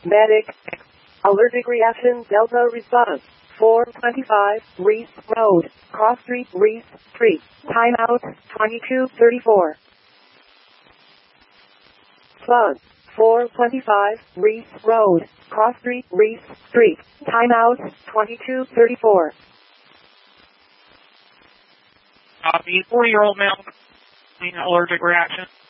Medic. Allergic reaction, Delta response. 425, Reese Road, Cross Street, Reese Street. Timeout, 2234. Plug. 425, Reese Road, Cross Street, Reese Street. Timeout, 2234. Copy. 4-year-old male, allergic reaction.